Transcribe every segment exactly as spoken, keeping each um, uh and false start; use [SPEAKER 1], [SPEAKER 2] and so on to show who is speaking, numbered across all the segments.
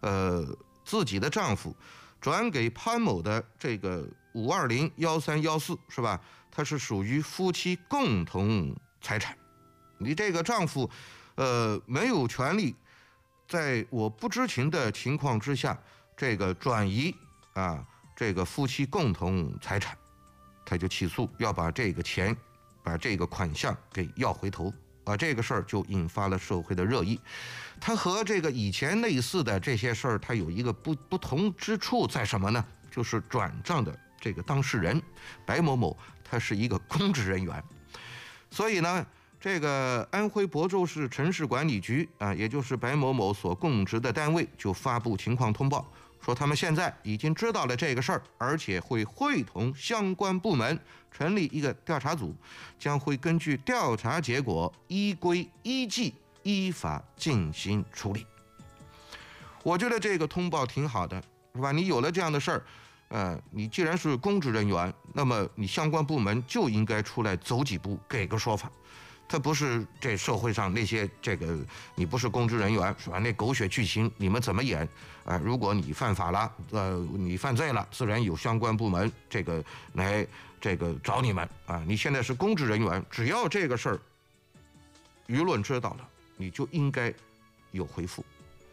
[SPEAKER 1] 呃自己的丈夫转给潘某的这个五二零幺三幺四是吧？它是属于夫妻共同财产，你这个丈夫，呃，没有权利在我不知情的情况之下，这个转移啊这个夫妻共同财产，他就起诉要把这个钱，把这个款项给要回头。啊，这个事儿就引发了社会的热议。它和这个以前类似的这些事儿，它有一个不不同之处在什么呢？就是转账的这个当事人白某某，他是一个公职人员，所以呢，这个安徽亳州市城市管理局啊，也就是白某某所供职的单位，就发布情况通报，说他们现在已经知道了这个事儿，而且会会同相关部门成立一个调查组，将会根据调查结果依规依纪依法进行处理。我觉得这个通报挺好的，是吧？你有了这样的事儿，呃，你既然是公职人员，那么你相关部门就应该出来走几步，给个说法。他不是这社会上那些这个你不是公职人员是吧？那狗血剧情你们怎么演啊、呃？如果你犯法了，呃，你犯罪了，自然有相关部门这个来这个找你们啊。你现在是公职人员，只要这个事儿舆论知道了，你就应该有回复。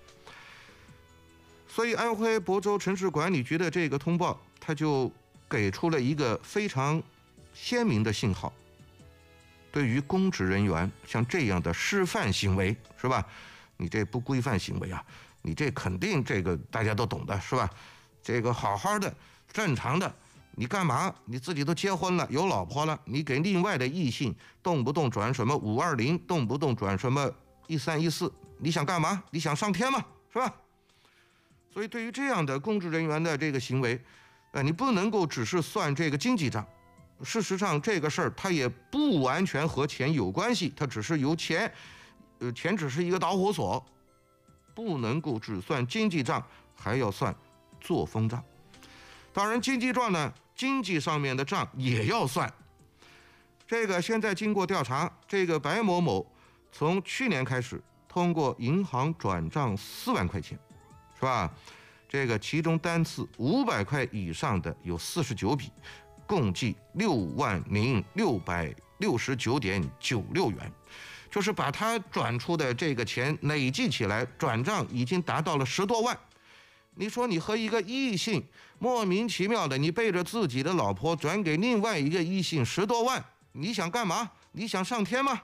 [SPEAKER 1] 所以安徽亳州城市管理局的这个通报，他就给出了一个非常鲜明的信号。对于公职人员像这样的示范行为，是吧？你这不规范行为啊，你这肯定这个大家都懂的，是吧？这个好好的正常的，你干嘛？你自己都结婚了，有老婆了，你给另外的异性动不动转什么五二零，动不动转什么一三一四，你想干嘛？你想上天吗？是吧？所以对于这样的公职人员的这个行为，呃，你不能够只是算这个经济账。事实上，这个事儿它也不完全和钱有关系，它只是由钱，呃，钱只是一个导火索，不能够只算经济账，还要算作风账。当然，经济账呢，经济上面的账也要算。这个现在经过调查，这个白某某从去年开始通过银行转账四万块钱，是吧？这个其中单次五百块以上的有四十九笔。共计六万零六百六十九点九六元，就是把他转出的这个钱累计起来，转账已经达到了十多万。你说你和一个异性莫名其妙的，你背着自己的老婆转给另外一个异性十多万，你想干嘛？你想上天吗？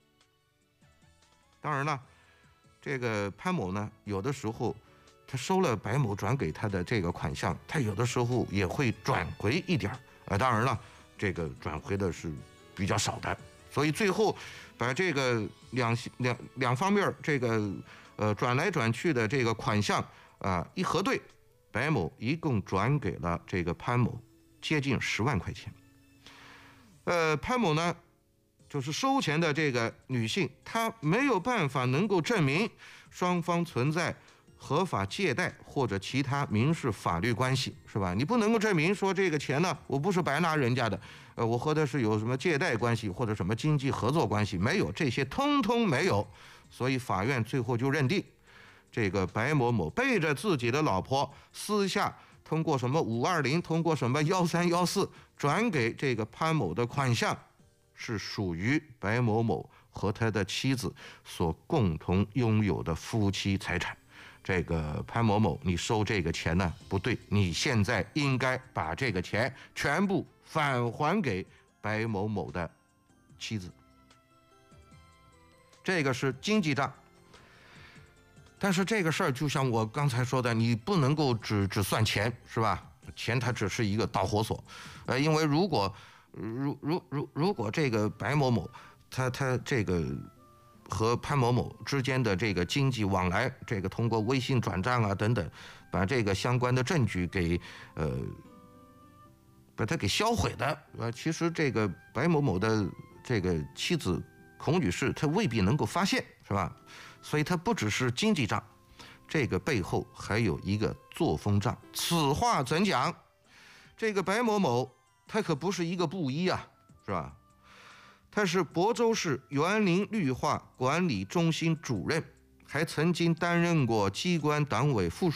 [SPEAKER 1] 当然了，这个潘某呢，有的时候他收了白某转给他的这个款项，他有的时候也会转回一点儿。呃，当然了，这个转回的是比较少的，所以最后把这个两两两方面这个呃转来转去的这个款项啊、呃、一核对，白某一共转给了这个潘某接近十万块钱。呃，潘某呢，就是收钱的这个女性，她没有办法能够证明双方存在合法借贷或者其他民事法律关系，是吧？你不能够证明说这个钱呢，我不是白拿人家的，呃，我和他是有什么借贷关系或者什么经济合作关系，没有，这些通通没有。所以法院最后就认定，这个白某某背着自己的老婆，私下通过什么五二零，通过什么幺三幺四转给这个潘某的款项，是属于白某某和他的妻子所共同拥有的夫妻财产。这个潘某某，你收这个钱呢不对，你现在应该把这个钱全部返还给白某某的妻子。这个是经济账，但是这个事儿就像我刚才说的，你不能够只只算钱，是吧？钱它只是一个导火索，呃，因为如果如如如如果这个白某某他他这个。和潘某某之间的这个经济往来，这个通过微信转账啊等等，把这个相关的证据给呃把它给销毁的，呃，其实这个白某某的这个妻子孔女士，她未必能够发现，是吧？所以它不只是经济账，这个背后还有一个作风账。此话怎讲？这个白某某他可不是一个布衣啊，是吧？他是亳州市园林绿化管理中心主任，还曾经担任过机关党委副